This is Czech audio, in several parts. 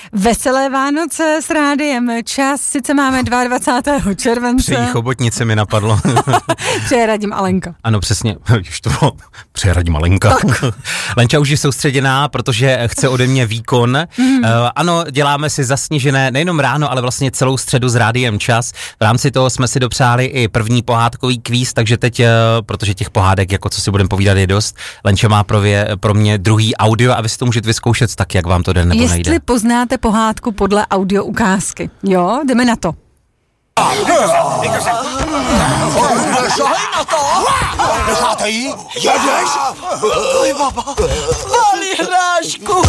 Veselé Vánoce s Rádiem Čas, sice máme 22. července. Přeji chobotnice mi napadlo. Přeje Radim Alenka. Ano, přesně, už to bylo, přeje Radim Alenka. Lenča už je soustředěná, protože chce ode mě výkon. Ano, děláme si zasněžené nejenom ráno, ale vlastně celou středu s Rádiem Čas. V rámci toho jsme si dopřáli i první pohádkový kvíz, takže teď, protože těch pohádek, jako co si budeme povídat, je dost. Lenča má pro mě druhý audio a vy si to můžete vyzkoušet tak, jak vám to jde nebo nejde. Jestli poznáte pohádku podle audio ukázky. Jo, jdeme na to. Šahej na to! Necháte jí? Jedeš? Oj, baba. Valí hrášku!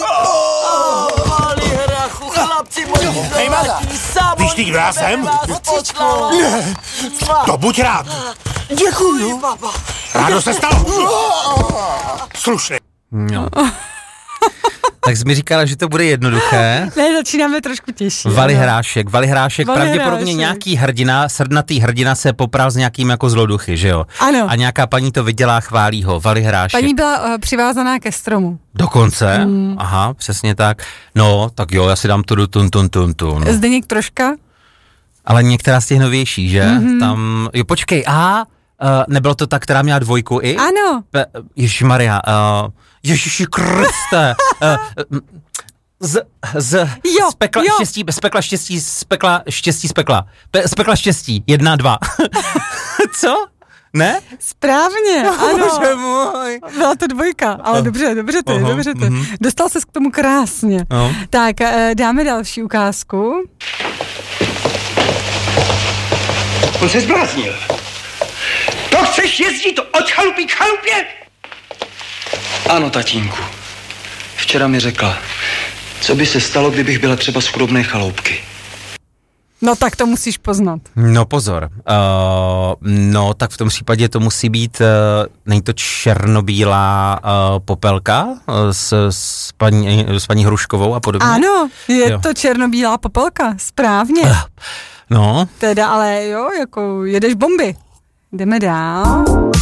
Valí hráchu, chlapci moji. Hej, Mada, víš ty, kdo já jsem? Ne, to buď rád. Děkuju. Rádo se stalo. Slušně. No. Tak jsi mi říkala, že to bude jednoduché. Ne, začínáme trošku těžší. Vali Hrášek, pravděpodobně nějaký hrdina, srdnatý hrdina se popral s nějakým jako zloduchy, že jo? Ano. A nějaká paní to viděla, chválí ho, Vali Hrášek. Paní byla přivázaná ke stromu. Dokonce? Aha, přesně tak. No, tak jo, já si dám tu. Zdeněk Troška? Ale některá z těch novější, že? Tam, jo, počkej, nebylo to ta, která měla dvojku i? Ano. Ježišmarja, Ježiši Kriste. Spekla štěstí. 1, 2. Co? Ne? Správně, ano. Bože můj. Byla to dvojka, ale dobře ty. Dostal ses k tomu krásně. Tak, dáme další ukázku. On se zbláznil. To chceš jezdit od chalupy k chalupě? Ano, tatínku. Včera mi řekla, co by se stalo, kdybych byla třeba z chudobné chaloupky. No tak to musíš poznat. No pozor. No tak v tom případě to musí být, není to černobílá popelka s paní Hruškovou a podobně? Ano, je to černobílá popelka, správně. No. Teda ale jo, jako jedeš bomby. Jdeme dál.